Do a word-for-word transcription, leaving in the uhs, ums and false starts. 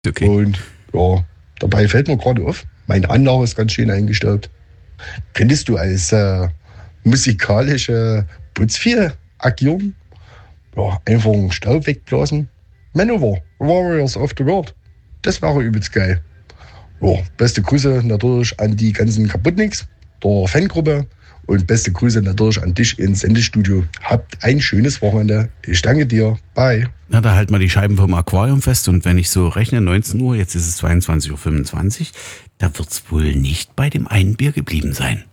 Okay. Und ja, dabei fällt mir gerade auf, meine Anlage ist ganz schön eingestaubt. Könntest du als äh, musikalische Putzvieh agieren? Ja, einfach einen Staub wegblasen. Manöver, Warriors of the World. Das wäre übelst geil. Ja, beste Grüße natürlich an die ganzen Kaputtnicks der Fangruppe und beste Grüße natürlich an dich ins Sendestudio. Habt ein schönes Wochenende. Ich danke dir. Bye. Na, da halten wir die Scheiben vom Aquarium fest und wenn ich so rechne, neunzehn Uhr, jetzt ist es zweiundzwanzig Uhr fünfundzwanzig, da wird's wohl nicht bei dem einen Bier geblieben sein.